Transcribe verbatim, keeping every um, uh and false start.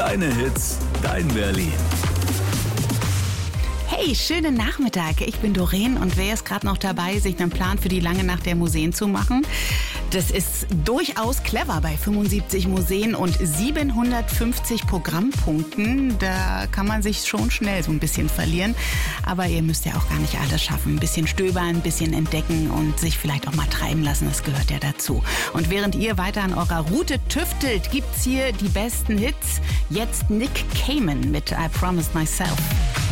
Deine Hits, dein Berlin. Hey, schönen Nachmittag. Ich bin Doreen und wer ist gerade noch dabei, sich einen Plan für die lange Nacht der Museen zu machen? Das ist durchaus clever bei fünfundsiebzig Museen und siebenhundertfünfzig Programmpunkten. Da kann man sich schon schnell so ein bisschen verlieren. Aber ihr müsst ja auch gar nicht alles schaffen. Ein bisschen stöbern, ein bisschen entdecken und sich vielleicht auch mal treiben lassen. Das gehört ja dazu. Und während ihr weiter an eurer Route tüftelt, gibt's hier die besten Hits. Jetzt Nick Cayman mit I Promised Myself.